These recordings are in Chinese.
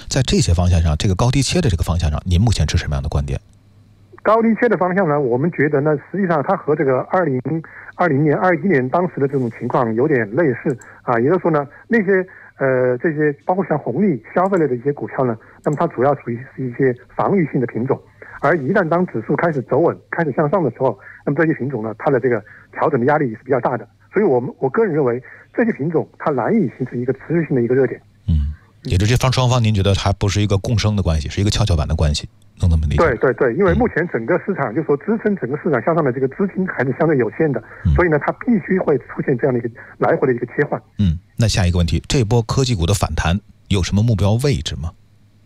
在这些方向上，这个高低切的这个方向上，您目前持什么样的观点？ 高低切的方向呢，我们觉得呢，实际上它和这个2020年、21年当时的这种情况有点类似啊，也就是说呢，那些这些包括像红利、消费类的一些股票呢，那么它主要属于是一些防御性的品种，而一旦当指数开始走稳、开始向上的时候，那么这些品种呢，它的这个调整的压力是比较大的，所以我个人认为这些品种它难以形成一个持续性的一个热点。 也就是这双方，您觉得还不是一个共生的关系，是一个跷跷板的关系，能这么理解？ 对，因为目前整个市场就说支撑整个市场向上的这个资金还是相对有限的，所以呢，它必须会出现这样的一个来回的一个切换。 那下一个问题，这波科技股的反弹有什么目标位置吗？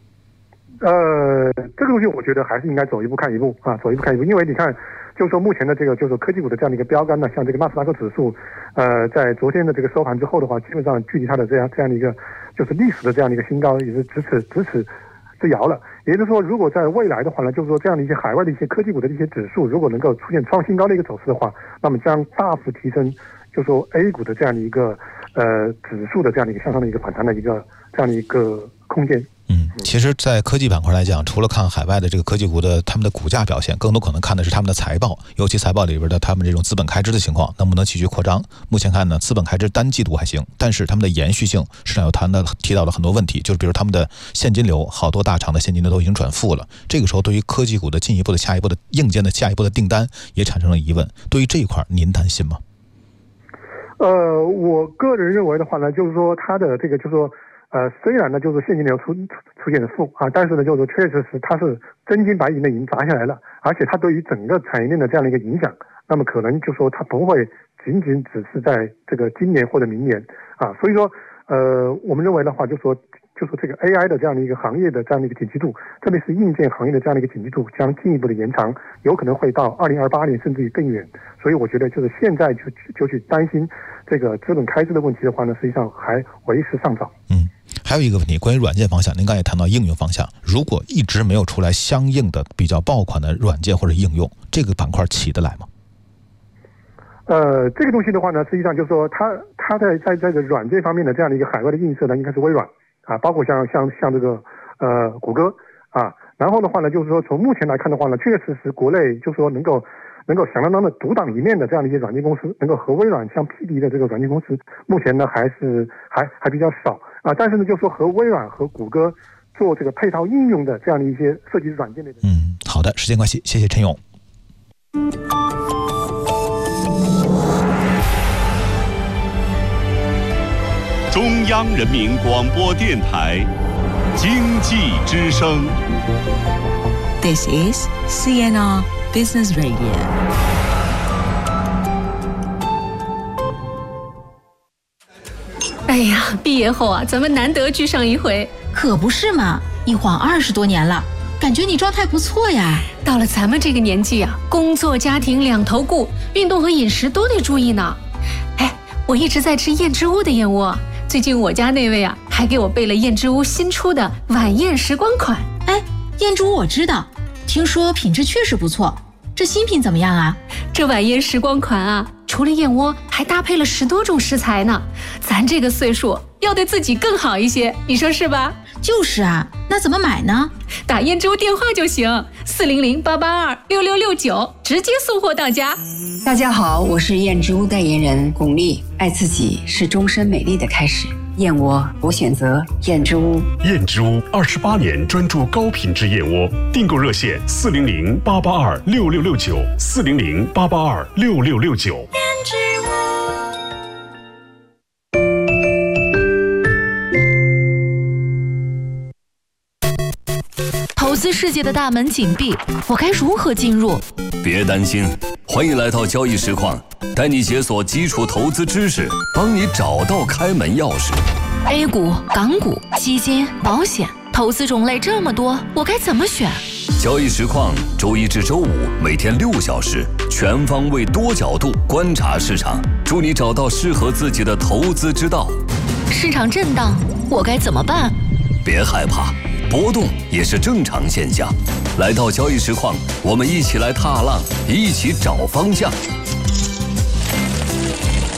这个东西我觉得还是应该走一步看一步啊，走一步看一步，因为你看，就是说目前的这个就是说科技股的这样的一个标杆呢，像这个纳斯达克指数，在昨天的这个收盘之后的话，基本上距离它的这样的一个就是历史的这样的一个新高也是咫尺之遥了。也就是说，如果在未来的话呢，就是说这样的一些海外的一些科技股的一些指数，如果能够出现创新高的一个走势的话，那么将大幅提升，就是说 A 股的这样的一个指数的这样的一个向上的一个反弹的一个这样的一个空间。 其实在科技板块来讲，除了看海外的这个科技股的他们的股价表现，更多可能看的是他们的财报，尤其财报里边的他们这种资本开支的情况能不能继续扩张。目前看呢，资本开支单季度还行，但是他们的延续性市场有提到了很多问题，就是比如他们的现金流，好多大厂的现金流都已经转负了，这个时候对于科技股的进一步的下一步的硬件的下一步的订单也产生了疑问。对于这一块您担心吗？ 我个人认为的话呢，就是说它的这个就是说虽然呢就是现金流出现了负啊，但是呢就是确实是它是真金白银的已经砸下来了，而且它对于整个产业链的这样的一个影响，那么可能就说它不会仅只是在这个今年或者明年啊，所以说我们认为的话，就说这个 AI 的这样的一个行业的这样的一个景气度，特别是硬件行业的这样的一个景气度将进一步的延长，有可能会到2028年甚至于更远。所以我觉得就是现在就去担心这个资本开支的问题的话呢，实际上还为时尚早。 还有一个问题，关于软件方向，您刚才也谈到应用方向，如果一直没有出来相应的比较爆款的软件或者应用，这个板块起得来吗？ 这个东西的话呢，实际上就是说它在这个软件方面的这样的一个海外的映射呢，应该是微软啊，包括像这个谷歌啊，然后的话呢，就是说从目前来看的话呢，确实是国内就是说能够响当当的独当一面的这样的一些软件公司，能够和微软相匹敌的这个软件公司，目前呢还比较少啊。但是呢，就是说和微软和谷歌做这个配套应用的这样的一些设计软件的。 好的，时间关系，谢谢陈勇。 中央人民广播电台经济之声。 This is CNR Business Radio。 哎呀，毕业后啊，咱们难得聚上一回。 可不是嘛，一晃20多年了，感觉你状态不错呀。 到了咱们这个年纪啊，工作家庭两头顾，运动和饮食都得注意呢。哎，我一直在吃燕之屋的燕窝，最近我家那位啊，还给我备了燕之屋新出的晚宴时光款。 哎，燕之屋我知道，听说品质确实不错，这新品怎么样啊？ 这晚宴时光款啊，除了燕窝，还搭配了10多种食材呢。咱这个岁数要对自己更好一些，你说是吧？ 就是啊，那怎么买呢？ 打燕之屋电话就行，400-882-6669，直接送货到家。 大家好，我是燕之屋代言人巩俐。爱自己是终身美丽的开始，燕窝我选择燕之屋。 燕之屋28年专注高品质燕窝，订购热线400-882-6669，400-882-6669。燕之屋。 投资世界的大门紧闭，我该如何进入？ 别担心，欢迎来到交易实况，带你解锁基础投资知识，帮你找到开门钥匙。 A 股、港股、基金、保险，投资种类这么多，我该怎么选？ 交易实况周一至周五每天6小时，全方位多角度观察市场，助你找到适合自己的投资之道。 市场震荡，我该怎么办？ 别害怕，波动也是正常现象。来到交易实况，我们一起来踏浪，一起找方向。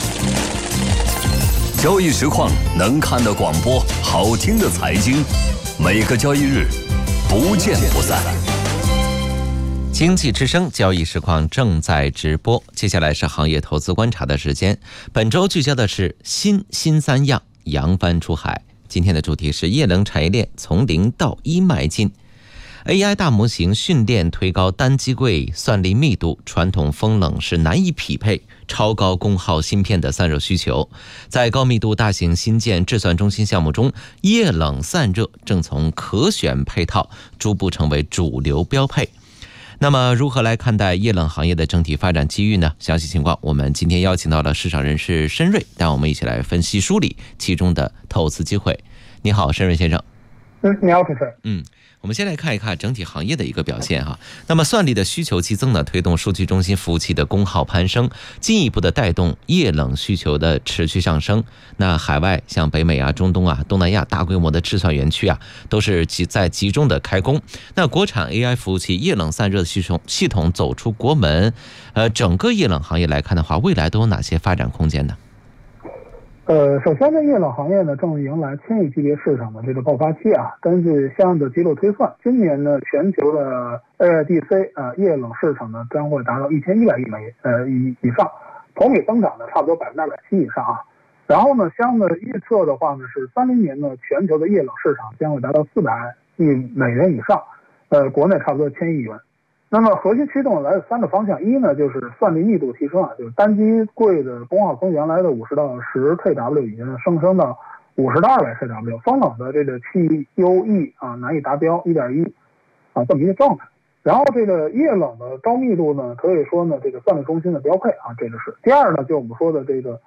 交易实况能看的广播，好听的财经， 每个交易日不见不散。 经济之声交易实况正在直播，接下来是行业投资观察的时间。本周聚焦的是新三样，扬帆出海。今天的主题是液冷产业链从零到一迈进。AI 大模型训练推高单机柜算力密度，传统风冷是难以匹配超高功耗芯片的散热需求。在高密度大型新建制算中心项目中，液冷散热正从可选配套逐步成为主流标配。那么如何来看待液冷行业的整体发展机遇呢？详细情况我们今天邀请到了市场人士申瑞，带我们一起来分析梳理其中的投资机会。你好，申瑞先生。 你好，主持人。 我们先来看一看整体行业的一个表现哈。那么算力的需求激增呢，推动数据中心服务器的功耗攀升，进一步的带动液冷需求的持续上升。那海外像北美啊、中东啊、东南亚大规模的制算园区啊，都是集中的开工。那国产 AI 服务器液冷散热的系统走出国门，整个液冷行业来看的话，未来都有哪些发展空间呢？ 首先这液冷行业呢正迎来千亿级别市场的这个爆发期啊。根据相应的机构推算，今年呢全球的 AIDC 液冷市场呢将会达到1100亿以上，同比增长呢差不多270%以上啊。然后呢相应的预测的话呢是30年呢全球的液冷市场将会达到400亿美元以上，国内差不多1000亿元。那么核心驱动来自3个方向，一呢就是算力密度提升啊，就是单机柜的功耗从原来的50到10 kW 已经上升到50到200 kW， 风冷的这个 PUE 啊难以达标 1.1 啊这么一个状态。然后这个液冷的高密度呢，可以说呢这个算力中心的标配啊，这个是。第二呢，就我们说的这个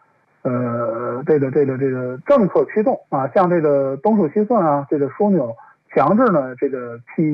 政策驱动啊，像这个东数西算啊，这个枢纽强制呢这个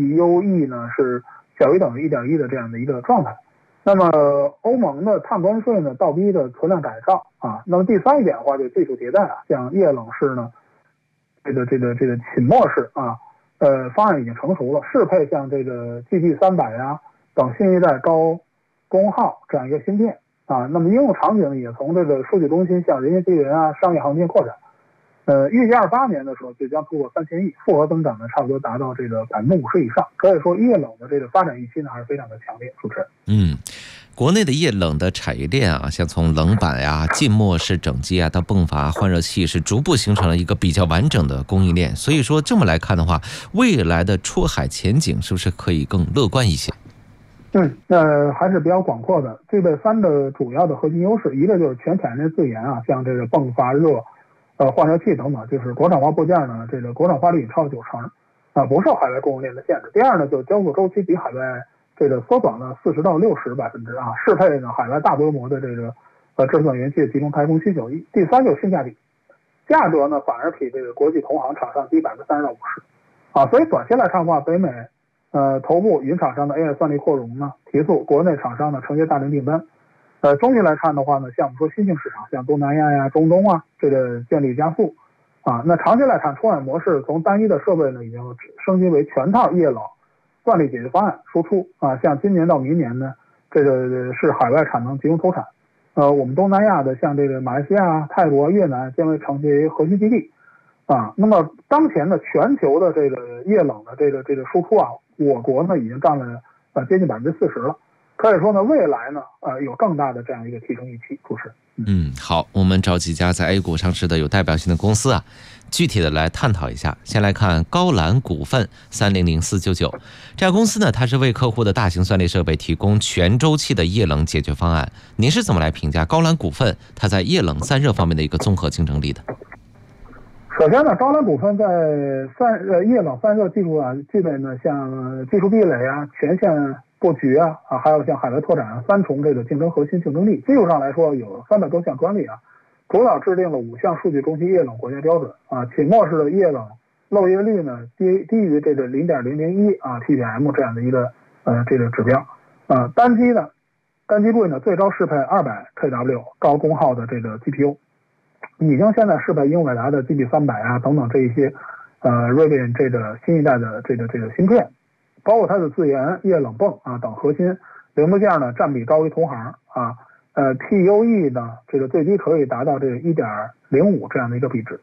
PUE 呢是小于等于 1.1 的这样的一个状态。那么欧盟的碳关税呢倒逼的存量改造啊。那么第三一点的话，就技术迭代啊，像液冷式呢这个浸没式啊，方案已经成熟了，适配像这个 GT300 啊等新一代高功耗这样一个芯片啊。那么应用场景也从这个数据中心向人员机人啊、商业航天扩展。预计28年的时候就将突破3000亿，复合增长呢差不多达到这个50%以上。可以说液冷的这个发展预期呢还是非常的强烈。主持人。 国内的液冷的产业链啊，像从冷板呀、浸没式整机啊到迸发换热器，是逐步形成了一个比较完整的供应链。所以说这么来看的话，未来的出海前景是不是可以更乐观一些？ 还是比较广阔的，具备3个主要的核心优势。一个就是全产业链自研啊，像这个迸发热换热器等等，就是国产化部件呢，这个国产化率超90%啊，不受海外供应链的限制。第二呢，就是交付周期比海外这个缩短了40%到60%啊，适配呢海外大规模的这个制算园区的集中开工需求。第三就是性价比，价格呢反而比这个国际同行厂商低30%到50%啊。所以短期来看的话，北美头部云厂商的 AI 算力扩容呢，提速国内厂商呢承接大量订单。中期来看的话呢，像我们说新兴市场，像东南亚呀、中东啊，这个建立加速啊。那长期来看，出海模式从单一的设备呢，已经升级为全套液冷算力解决方案输出啊。像今年到明年呢，这个是海外产能集中投产。我们东南亚的像这个马来西亚、泰国、越南将为承接核心基地啊。那么当前的全球的这个液冷的这个输出啊，我国呢已经占了接近40%了。可以说呢，未来呢，有更大的这样一个提升预期。主持人。 好，我们找几家在 A 股上市的有代表性的公司啊，具体的来探讨一下。先来看高兰股份300499，这家公司呢，它是为客户的大型算力设备提供全周期的液冷解决方案。您是怎么来评价高兰股份它在液冷散热方面的一个综合竞争力的？ 首先呢，高兰股份在液冷散热技术啊，具备呢像技术壁垒啊、全线布局啊，还有像海外拓展啊3重这个竞争核心竞争力。技术上来说有300多项专利啊，主导制定了5项数据中心液冷国家标准啊。浸没式的液冷漏液率呢低于这个 0.001 啊 ppm 这样的一个这个指标啊。单机柜呢最高适配200 kW 高功耗的这个 GPU， 已经现在适配英伟达的 GB300啊等等这一些Radeon 这个新一代的这个芯片。包括它的自研液冷泵啊等核心零部件呢占比高于同行啊。PUE 呢这个最低可以达到这个 1.05 这样的一个比值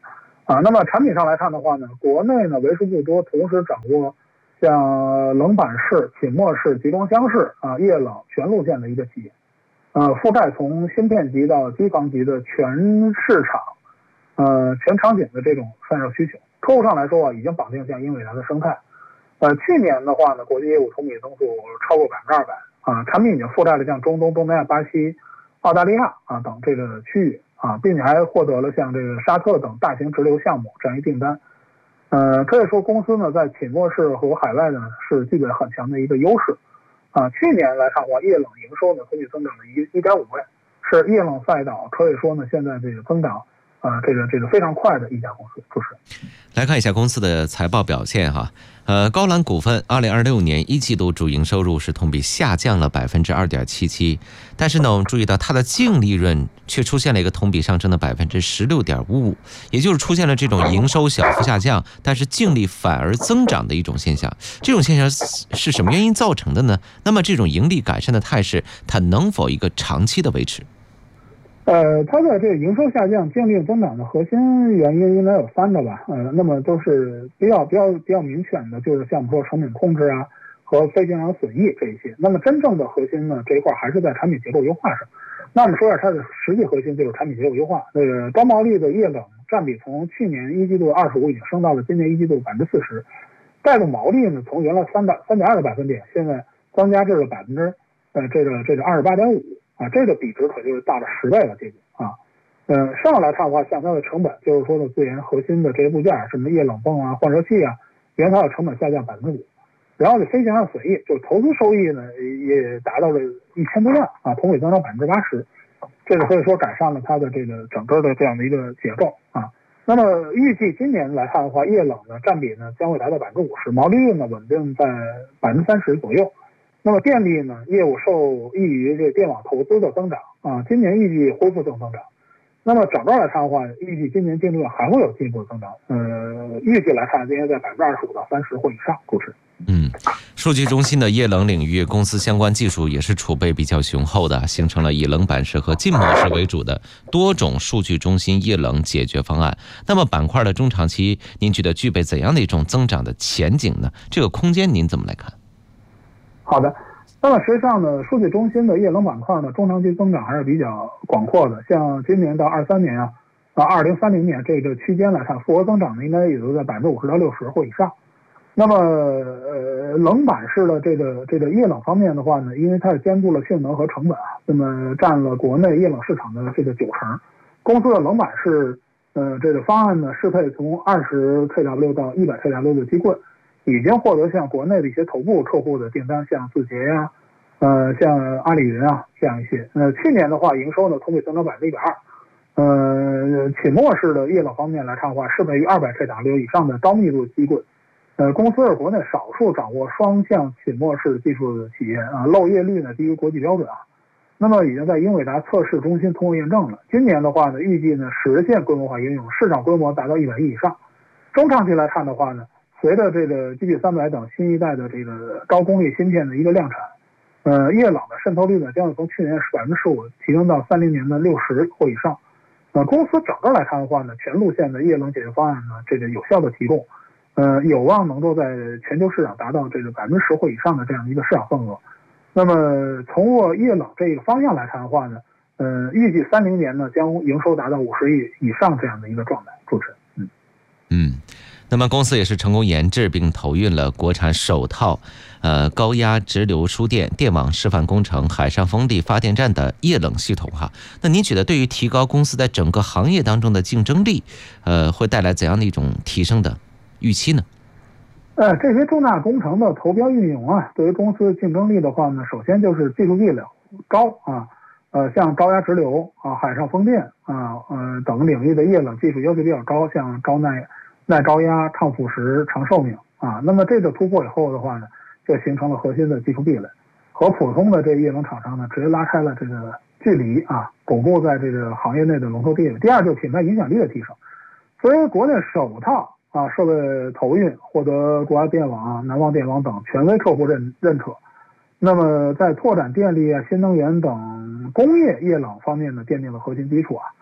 那么产品上来看的话呢，国内呢为数不多同时掌握像冷板式、浸没式、集装箱式液冷全路线的一个企业，覆盖从芯片级到机房级的全市场、全场景的这种散热需求。客户上来说已经绑定像英伟达的生态。去年的话呢，国际业务同比增速超过200%，产品已经覆盖了像中东、东南亚、巴西、澳大利亚等这个区域并且还获得了像这个沙特等大型直流项目这样一订单。可以说公司呢在浸没式和海外呢是具备很强的一个优势。去年来看的话，液冷营收呢同比增长了1.5倍，是液冷赛道可以说呢现在这个增长这个非常快的一家公司。主持人来看一下公司的财报表现哈。高瓴股份2026年1季度主营收入是同比下降了2.77%，但是呢，我们注意到它的净利润却出现了一个同比上升的16.55%，也就是出现了这种营收小幅下降，但是净利反而增长的一种现象。这种现象是什么原因造成的呢？那么这种盈利改善的态势，它能否一个长期的维持？ 它的这个营收下降、净利增长的核心原因应该有3个吧。那么都是比较明显的，就是像我们说成本控制和非经常损益这一些。那么真正的核心呢，这一块还是在产品结构优化上。那我们说一下它的实际核心就是产品结构优化。高毛利的液冷占比从去年1季度25%已经升到了今年1季度40%，带动毛利呢从原来3.2个百分点，现在增加至了28.5%。这个比值可就是大了10倍了，接近上来看的话，像它的成本，就是说的资源核心的这些部件，什么液冷泵换热器原材料成本下降5%，然后这非经常损益，就是投资收益呢也达到了1000多万同比增长80%，这个可以说改善了它的这个整个的这样的一个结构那么预计今年来看的话，液冷的占比呢将会达到50%，毛利率呢稳定在30%左右。那么电力呢业务受益于这电网投资的增长今年预计恢复正增长。那么整个来看的话，预计今年净利润还会有进一步的增长。预计来看，今年在25%到30%或以上。故事。 数据中心的液冷领域公司相关技术也是储备比较雄厚的，形成了以冷板式和浸没式为主的多种数据中心液冷解决方案。那么板块的中长期，您觉得具备怎样的一种增长的前景呢？这个空间您怎么来看？ 好的，那么实际上呢，数据中心的液冷板块呢，中长期增长还是比较广阔的。像今年到23年2030年这个区间来看，复合增长呢应该也都在50%到60%或以上。那么冷板式的这个液冷方面的话呢，因为它是兼顾了性能和成本那么占了国内液冷市场的这个90%。公司的冷板式这个方案呢，适配从20 kW 到100 kW 的机柜。已经获得像国内的一些头部客户的订单，像字节像阿里云这样一些。去年的话，营收呢同比增长120%。浸没式的液冷方面来看的话，适配于200 kW 以上的高密度机柜。公司是国内少数掌握双向浸没式技术的企业漏液率呢低于国际标准那么已经在英伟达测试中心通过验证了。今年的话呢，预计呢实现规模化应用，市场规模达到100亿以上。中长期来看的话呢，随着这个 GB300 等新一代的这个高功率芯片的一个量产，液冷的渗透率呢将会从去年15%提升到30年的60%或以上。公司整个来看的话呢，全路线的液冷解决方案呢，这个有效的提供，有望能够在全球市场达到这个10%或以上的这样一个市场份额。那么从液冷这个方向来看的话呢，预计30年呢将营收达到50亿以上这样的一个状态。主持人。 那么公司也是成功研制并投运了国产首套高压直流输电电网示范工程海上风力发电站的液冷系统那您觉得对于提高公司在整个行业当中的竞争力会带来怎样的一种提升的预期呢？ 这些重大工程的投标运营对于公司竞争力的话呢，首先就是技术壁垒高像高压直流海上风电等领域的液冷技术要求比较高，像耐高压、抗腐蚀、长寿命那么这个突破以后的话呢，就形成了核心的技术壁垒，和普通的这液冷厂商呢直接拉开了这个距离巩固在这个行业内的龙头地位。第二，就是品牌影响力的提升。作为国内首套设备投运，获得国家电网、南方电网等权威客户认可。那么在拓展电力新能源等工业液冷方面呢，奠定了核心基础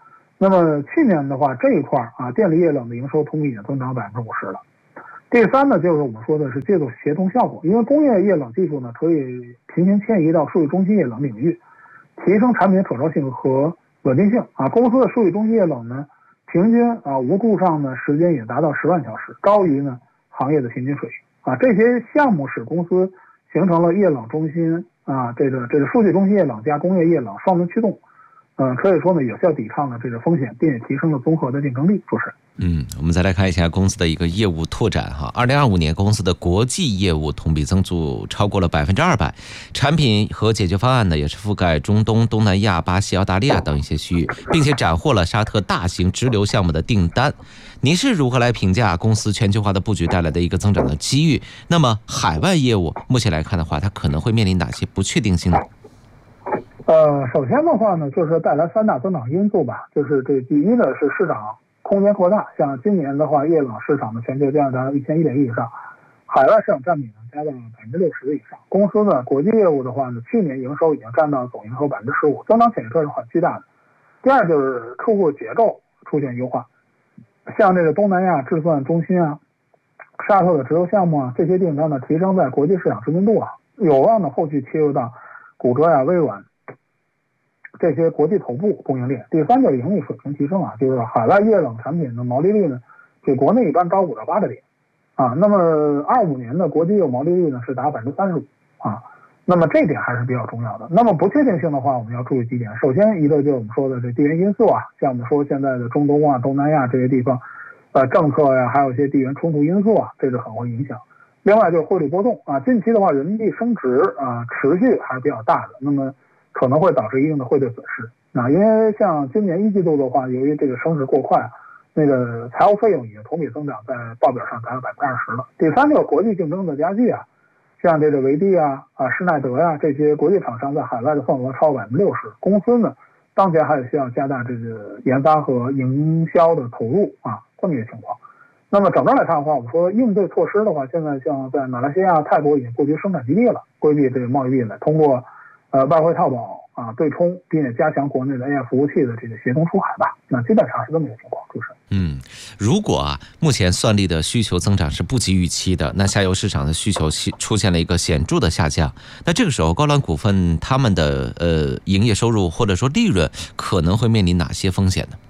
那么去年的话，这一块电力液冷的营收同比已经增长50%了。第三呢，就是我们说的是借助协同效果，因为工业液冷技术呢可以平行迁移到数据中心液冷领域，提升产品可靠性和稳定性公司的数据中心液冷呢，平均无故障呢时间也达到10万小时，高于呢行业的平均水平这些项目使公司形成了液冷中心这个数据中心液冷加工业液冷双轮驱动，可以说呢有效抵抗了这个风险，并且提升了综合的竞争力。主持人， 我们再来看一下公司的一个业务拓展2025年公司的国际业务同比增速超过了200%，产品和解决方案呢也是覆盖中东、东南亚、巴西、澳大利亚等一些区域，并且斩获了沙特大型直流项目的订单。您是如何来评价公司全球化的布局带来的一个增长的机遇？那么海外业务目前来看的话，它可能会面临哪些不确定性呢？ 首先的话呢，就是带来3大增长因素吧。就是这第一呢是市场空间扩大，像今年的话，液冷市场的全球将达到1100亿以上，海外市场占比呢达到60%以上。公司呢国际业务的话呢，去年营收已经占到总营收15%，增长潜力是很巨大的。第二就是客户结构出现优化，像这个东南亚智算中心沙特的直流项目这些订单呢提升在国际市场知名度有望呢后续切入到谷歌微软这些国际头部供应链。第三就是盈利水平提升就是海外液冷产品的毛利率呢比国内一般高5到8个点那么25年的国际业务毛利率呢是达35%那么这一点还是比较重要的。那么不确定性的话，我们要注意几点。首先一个就是我们说的这地缘因素像我们说现在的中东东南亚这些地方政策还有一些地缘冲突因素这个很会影响。另外就是汇率波动近期的话人民币升值持续还是比较大的，那么可能会导致一定的汇兑损失因为像今年1季度的话，由于这个升值过快，那个财务费用已经同比增长在报表上达到20%了。第三就是国际竞争的加剧像这个维蒂施耐德这些国际厂商在海外的份额超过60%，公司呢当前还需要加大这个研发和营销的投入这么一个情况。那么整个来看的话，我们说应对措施的话，现在像在马来西亚、泰国已经布局生产基地了，规避这个贸易壁垒，通过外汇套保对冲，并且加强国内的 AI 服务器的这个协同出海吧。那基本上是这么一个情况。主持人， 如果目前算力的需求增长是不及预期的，那下游市场的需求出现了一个显著的下降，那这个时候高瓴股份他们的营业收入或者说利润可能会面临哪些风险呢？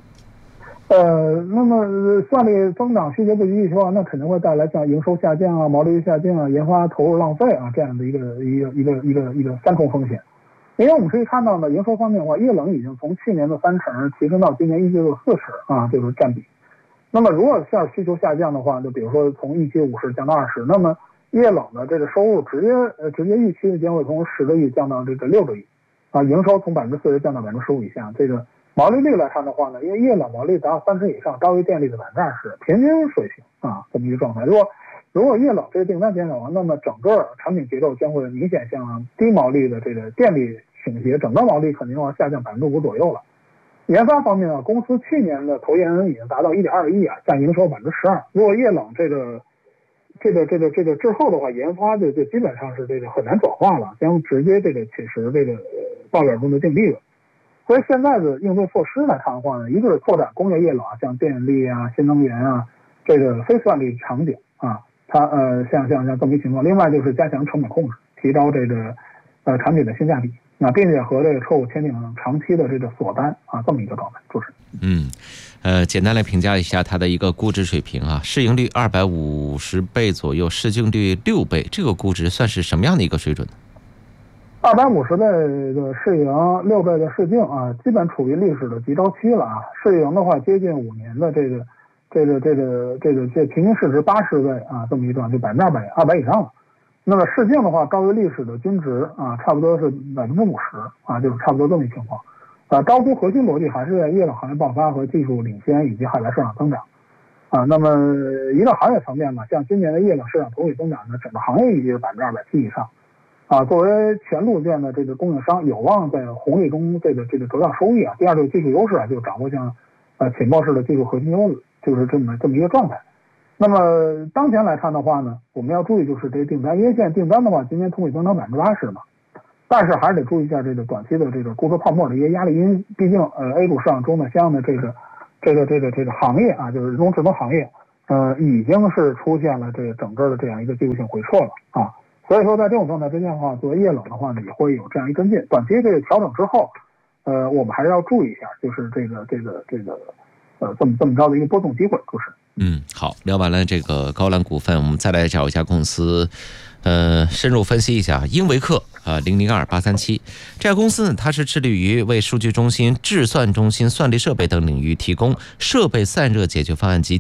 那么算力增长需求不及预期那肯定会带来像营收下降毛利率下降研发投入浪费这样的一个三重风险。因为我们可以看到呢，营收方面的话，液冷已经从去年的30%提升到今年1季度40%就是占比。那么如果需求下降的话，就比如说从预期50降到20，那么液冷的这个收入直接预期将会从10个亿降到这个6个亿营收从40%降到15%以下。这个毛利率来看的话呢，因为液冷毛利达到30%以上，高于电力的20%，平均水平这么一个状态。如果液冷这个订单减少那么整个产品结构将会明显向低毛利的这个电力倾斜，整个毛利肯定要下降5%左右了。研发方面公司去年的投研已经达到1.2亿占营收12%。如果液冷这个滞后的话，研发就基本上是这个很难转化了，将直接这个侵蚀这个报表中的净利润。所以现在的应对措施来看的话呢，一个是拓展工业液冷像电力新能源这个非算力场景它像这么一情况。另外就是加强成本控制，提高这个产品的性价比并且和这个客户签订长期的这个锁单这么一个状态。主持人，简单来评价一下它的一个估值水平市盈率250倍左右，市净率6倍，这个估值算是什么样的一个水准呢 ？250倍的市盈，6倍的市净基本处于历史的极高期了市盈的话接近5年的这平均市值80倍这么一段就200%以上了。那么市净的话高于历史的均值差不多是50%就是差不多这么一情况。招租核心逻辑还是在液冷行业爆发和技术领先以及海外市场增长那么一个行业层面像今年的液冷市场同比增长呢，整个行业预计是270%以上作为全路线的这个供应商，有望在红利中这个得到收益第二就是技术优势就掌握像情报式的技术核心优势，就是这么一个状态。那么当前来看的话呢，我们要注意就是这个订单，因为现在订单的话今年同比增长80%嘛但是还是得注意一下这个短期的这个估值泡沫的一些压力，因为毕竟A 股市场中的相应的这个行业啊，就是人工智能行业，已经是出现了这个整个的这样一个技术性回撤了啊。所以说在这种状态之下的话，作为液冷的话呢，也会有这样一跟进。短期这个调整之后，我们还是要注意一下，就是这么着的一个波动机会，就是。 好，聊完了这个高瓴股份，我们再来找一家公司，深入分析一下英维克002837这家公司呢，它是致力于为数据中心、计算中心、算力设备等领域提供设备散热解决方案及